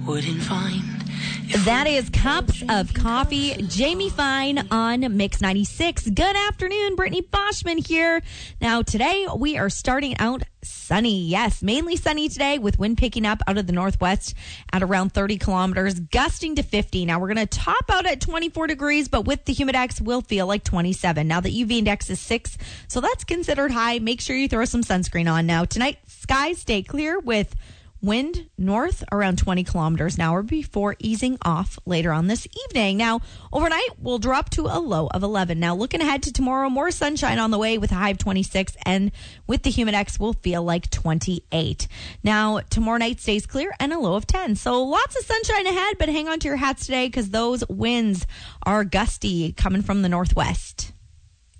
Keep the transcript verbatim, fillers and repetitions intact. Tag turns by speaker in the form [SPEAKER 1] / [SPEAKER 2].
[SPEAKER 1] wouldn't find.
[SPEAKER 2] That is Cups of Coffee, Jamie Fine on Mix ninety-six. Good afternoon, Brittany Boschman here. Now, today we are starting out sunny. Yes, mainly sunny today with wind picking up out of the northwest at around thirty kilometers, gusting to fifty. Now, we're going to top out at twenty-four degrees, but with the humidex, we'll feel like twenty-seven. Now, the U V index is six, so that's considered high. Make sure you throw some sunscreen on. Now, tonight, skies stay clear with wind north around twenty kilometers an hour before easing off later on this evening. Now, overnight, we'll drop to a low of eleven. Now, looking ahead to tomorrow, more sunshine on the way with a high of twenty-six, and with the humidex, we'll feel like twenty-eight. Now, tomorrow night stays clear and a low of ten. So, lots of sunshine ahead, but hang on to your hats today because those winds are gusty coming from the northwest.